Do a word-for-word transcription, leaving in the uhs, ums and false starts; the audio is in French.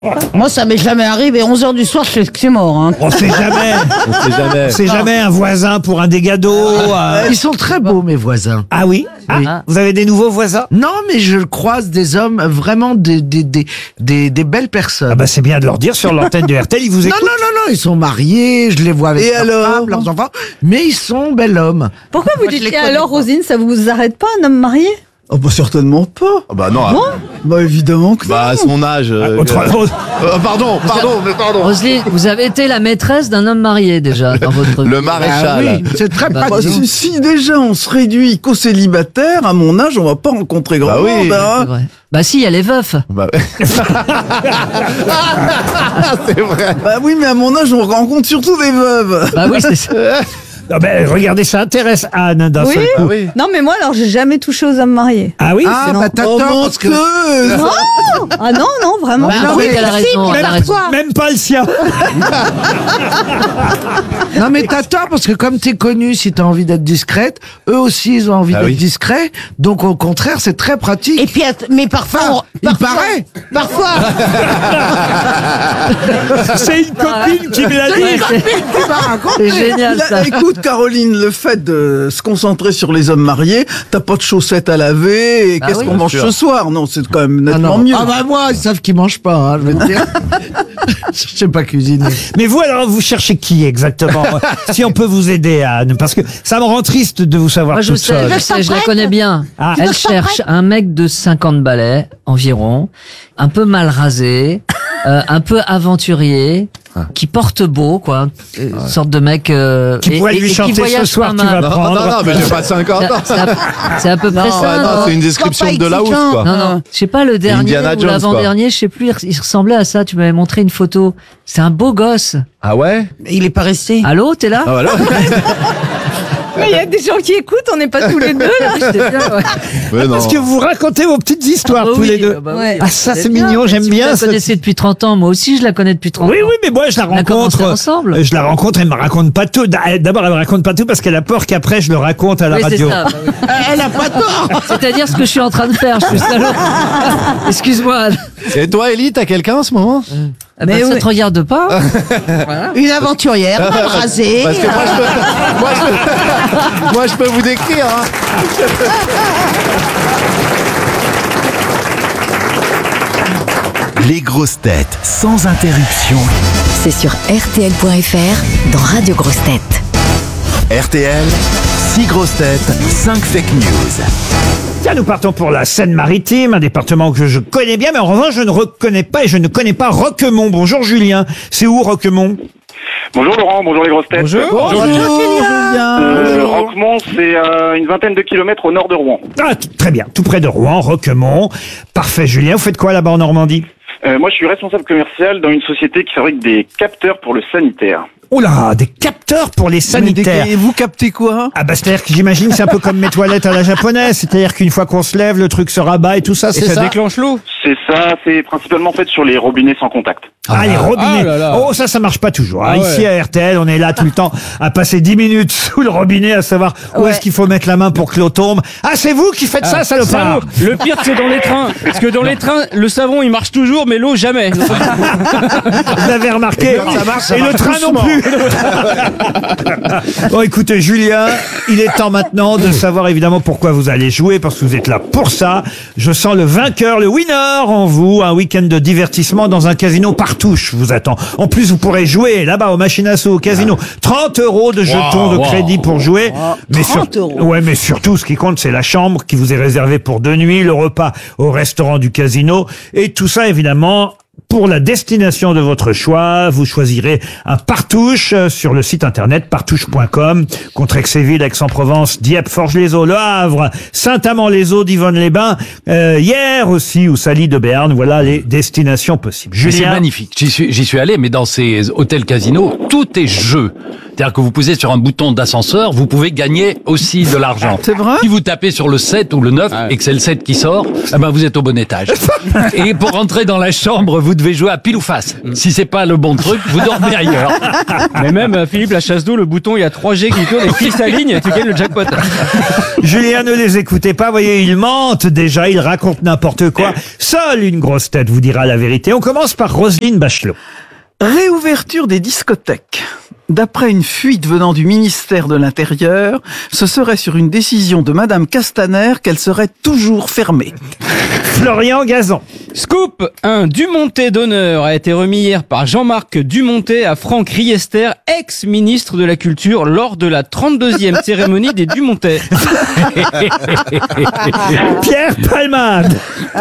Moi, ça m'est jamais arrivé. onze heures du soir, je sais que c'est mort. Hein. On sait jamais. On sait jamais. C'est jamais un voisin pour un dégât d'eau. euh. Ils sont très beaux, mes voisins. Ah oui, ah, Oui. vous avez des nouveaux voisins? Non, mais je croise des hommes, vraiment des, des, des, des, des belles personnes. Ah bah c'est bien de leur dire sur l'antenne de R T L, ils vous non, écoutent. non, non, non, ils sont mariés, je les vois avec Et leurs alors femmes, leurs enfants, mais ils sont bel hommes. Pourquoi vous Moi, je dites les et connais alors, pas. Rosine, ça vous arrête pas, un homme marié? Oh bah certainement pas. Ah bah non. Bon. Bah évidemment que Bah à non. son âge. euh, Autre- euh, euh, pardon, pardon, mais pardon. Roselyne, vous avez été la maîtresse d'un homme marié déjà dans votre vie. Le Ah maréchal. oui, c'est très Bah, Bah, pratique. si, si déjà on se réduit qu'aux célibataires, à mon âge, on va pas rencontrer grand Bah oui. monde. C'est Hein. vrai. Bah si, il y a les veufs. Bah, c'est vrai. Bah oui, mais à mon âge, on rencontre surtout des veuves. Bah oui, c'est ça. Non, ben, regardez, ça intéresse Anne d'un Oui. seul coup. oui. Non, mais moi, alors, j'ai jamais touché aux hommes mariés. Ah oui? Ah, c'est- bah t'as Oh tort, parce que... menteuse. Non Ah non, non, vraiment. Bah, non, oui, mais elle a raison, elle a raison. Même pas le sien. Non, mais t'as tort, parce que comme t'es connue, si t'as envie d'être discrète, eux aussi, ils ont envie Ah d'être oui. discrets. Donc, au contraire, c'est très pratique. Et puis, att- mais parfois, on- il parfois, paraît. parfois, C'est une copine qui me l'a dit. C'est génial Là, ça. écoute Caroline, le fait de se concentrer sur les hommes mariés, t'as pas de chaussettes à laver et Bah qu'est-ce oui. qu'on Bien mange sûr. ce soir? Non, c'est quand même Ah, nettement non. mieux. Ah bah moi, ils savent qu'ils mangent pas, hein, je vais te dire. Je sais pas cuisiner. Mais vous, alors, vous cherchez qui exactement? Si on peut vous aider, Anne, parce que ça me rend triste de vous savoir Moi je toute sais, seule. je sais, je la prête connais bien. Ah. Elle cherche un mec de cinquante balais environ, un peu mal rasé, euh, un peu aventurier, qui porte beau, quoi. Une sorte de mec... euh, Qui et- pourrait et- lui et qui chanter ce voyage soir, pas tu mal. vas Non, prendre. non, non, mais j'ai pas cinquante ans. C'est à- C'est à peu près Non, ça. Ouais, non, non c'est une description Sois pas de la hausse, exigeant. quoi. Non, non, je sais pas, le dernier Indiana ou Jones, l'avant-dernier, je sais plus, il- il ressemblait à ça. Tu m'avais montré une photo. C'est un beau gosse. Ah ouais. il est pas resté. Allô, t'es là? Ah voilà. Mais il y a des gens qui écoutent, on n'est pas tous les deux, là. C'est bien, ouais. Ouais, non. Parce que vous racontez vos petites histoires Ah tous oui, les deux. ah bah oui. Ouais. Ah, ça, c'est bien. mignon, j'aime Si bien Vous la ça. connaissez depuis trente ans. Moi aussi, je la connais depuis trente Oui, ans. oui, mais moi, je la On a commencé rencontre. ensemble. euh, Je la rencontre, elle me raconte pas tout. D'abord, elle me raconte pas tout parce qu'elle a peur qu'après, je le raconte à la Oui, c'est radio. ça. bah oui. Elle a pas tort. C'est-à-dire ce que je suis en train de faire. Je suis salaud. Excuse-moi. Et toi, Élie, t'as quelqu'un en ce moment? Ah bah, Mais ça oui. te regarde pas? Une aventurière, mal rasée. Parce que moi, je peux, moi, je peux, moi, je peux vous décrire. Hein. Les grosses têtes sans interruption. C'est sur R T L point F R dans Radio Grosses Têtes. R T L, six grosses têtes, cinq fake news. Tiens, nous partons pour la Seine-Maritime, un département que je connais bien, mais en revanche, je ne reconnais pas et je ne connais pas Roquemont. Bonjour Julien. C'est où Roquemont? Bonjour Laurent, bonjour les grosses têtes. Bonjour, Julien. Euh, Roquemont, c'est euh, une vingtaine de kilomètres au nord de Rouen. Ah, t- très bien, tout près de Rouen, Roquemont. Parfait, Julien. Vous faites quoi là-bas en Normandie? Euh, moi, je suis responsable commercial dans une société qui fabrique des capteurs pour le sanitaire. Oh là, des capteurs pour les sanitaires. Et vous captez quoi? Ah bah c'est-à-dire que j'imagine c'est un peu comme mes toilettes à la japonaise, c'est-à-dire qu'une fois qu'on se lève, le truc se rabat et tout ça, c'est ça? déclenche l'eau. C'est ça, c'est principalement fait sur les robinets sans contact. Ah, les robinets. Ah là là. Oh, ça, ça marche pas toujours. hein. Ah ouais. Ici, à R T L, on est là tout le temps à passer dix minutes sous le robinet à savoir où Ouais. est-ce qu'il faut mettre la main pour que l'eau tombe. Ah, c'est vous qui faites ça, salopard. Le pire, c'est dans les trains. Parce que dans les trains, le savon, il marche toujours, mais l'eau, jamais. Vous avez remarqué. Ça marche, ça Et le marche train non doucement. plus. Bon, écoutez, Julien, il est temps maintenant de savoir évidemment pourquoi vous allez jouer, parce que vous êtes là pour ça. Je sens le vainqueur, le winner en vous. Un week-end de divertissement dans un casino Partouche vous attend. En plus, vous pourrez jouer là-bas aux machines à sous, au casino. trente euros de jetons Wow, de wow. crédit pour jouer. Mais trente euros. Ouais, mais surtout, ce qui compte, c'est la chambre qui vous est réservée pour deux nuits, le repas au restaurant du casino. Et tout ça, évidemment, pour la destination de votre choix, vous choisirez un Partouche euh, sur le site internet partouche point com. Contrexéville, Aix-en-Provence, Dieppe, Forges-les-Eaux, Le Havre, Saint-Amand-les-Eaux, Divonne-les-Bains, euh, hier aussi, ou Sally de Berne. Voilà les destinations possibles. Mais c'est Julien, magnifique. J'y suis, j'y suis allé, mais dans ces hôtels casinos, tout est jeu. C'est-à-dire que vous posez sur un bouton d'ascenseur, vous pouvez gagner aussi de l'argent. C'est vrai? Si vous tapez sur le sept ou le neuf, et que c'est le sept qui sort, eh ben vous êtes au bon étage. Et pour rentrer dans la chambre, vous devez jouer à pile ou face. Si c'est pas le bon truc, vous dormez ailleurs. Mais même, euh, Philippe, la chasse d'eau, le bouton, il y a trois G qui tournent et qui s'alignent et tu gagnes le jackpot. Julien, ne les écoutez pas, voyez, ils mentent déjà, ils racontent n'importe quoi. Seule une grosse tête vous dira la vérité. On commence par Roselyne Bachelot. Réouverture des discothèques. D'après une fuite venant du ministère de l'Intérieur, ce serait sur une décision de Madame Castaner qu'elle serait toujours fermée. Florian Gazan. Scoop, un Dumontet d'honneur a été remis hier par Jean-Marc Dumontet à Franck Riester, ex-ministre de la Culture, lors de la trente-deuxième cérémonie des Dumontet. Pierre Palmade.